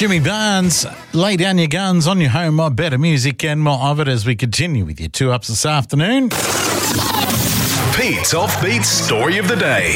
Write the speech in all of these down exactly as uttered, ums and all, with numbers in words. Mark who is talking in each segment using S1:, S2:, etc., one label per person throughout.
S1: Jimmy Barnes, lay down your guns on your home of better music and more of it as we continue with your two ups this afternoon.
S2: Pete's Offbeat Story of the Day.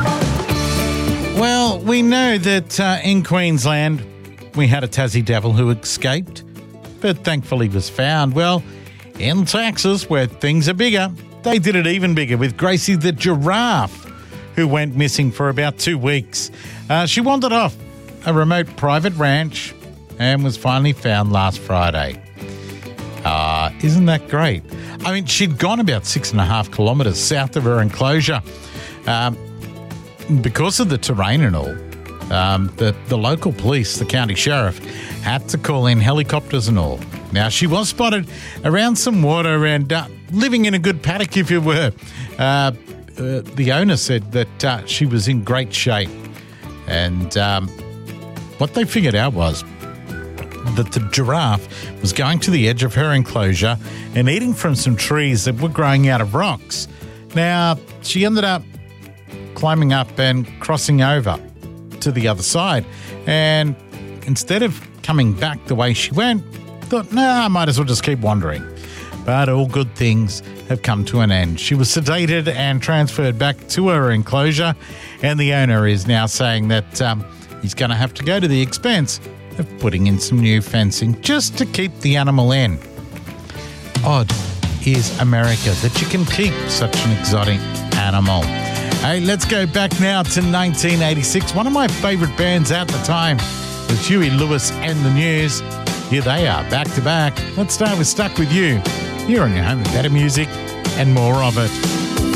S1: Well, we know that uh, in Queensland we had a Tassie devil who escaped, but thankfully was found. Well, in Texas, where things are bigger, they did it even bigger with Gracie the giraffe, who went missing for about two weeks. Uh, she wandered off a remote private ranch and was finally found last Friday. Ah, uh, isn't that great? I mean, she'd gone about six and a half kilometres south of her enclosure. Um, because of the terrain and all, um, the, the local police, the county sheriff, had to call in helicopters and all. Now, she was spotted around some water and uh, living in a good paddock, if you were. Uh, uh, the owner said that uh, she was in great shape. And um, what they figured out was that the giraffe was going to the edge of her enclosure and eating from some trees that were growing out of rocks. Now, she ended up climbing up and crossing over to the other side. And instead of coming back the way she went, thought, nah, I might as well just keep wandering. But all good things have come to an end. She was sedated and transferred back to her enclosure, and the owner is now saying that um, he's going to have to go to the expense of putting in some new fencing just to keep the animal in. Odd is America that you can keep such an exotic animal. Hey, let's go back now to nineteen eighty-six. One of my favourite bands at the time was Huey Lewis and the News. Here they are, back to back. Let's start with Stuck With You. Here on your home of better music and more of it.